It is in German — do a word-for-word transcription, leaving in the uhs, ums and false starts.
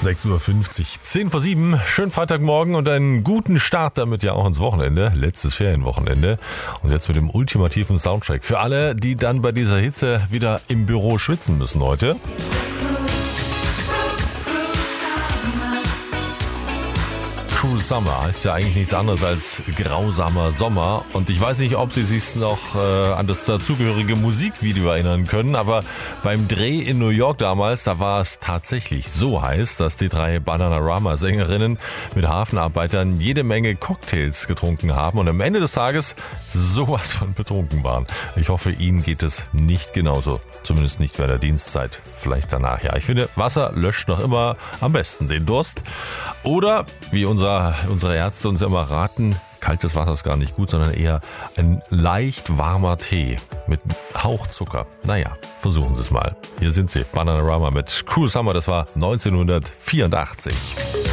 sechs Uhr fünfzig, zehn vor sieben. Schönen Freitagmorgen und einen guten Start damit ja auch ins Wochenende. Letztes Ferienwochenende. Und jetzt mit dem ultimativen Soundtrack. Für alle, die dann bei dieser Hitze wieder im Büro schwitzen müssen heute. Cruel Summer heißt ja eigentlich nichts anderes als grausamer Sommer. Und ich weiß nicht, ob Sie sich noch äh, an das dazugehörige Musikvideo erinnern können, aber beim Dreh in New York damals, da war es tatsächlich so heiß, dass die drei Bananarama-Sängerinnen mit Hafenarbeitern jede Menge Cocktails getrunken haben und am Ende des Tages sowas von betrunken waren. Ich hoffe, Ihnen geht es nicht genauso. Zumindest nicht während der Dienstzeit. Vielleicht danach, ja. Ich finde, Wasser löscht noch immer am besten den Durst. Oder, wie unser, unsere Ärzte uns immer raten, kaltes Wasser ist gar nicht gut, sondern eher ein leicht warmer Tee mit Hauch Zucker. Naja, versuchen Sie es mal. Hier sind sie, Bananarama mit Cruel Summer, das war neunzehnhundertvierundachtzig.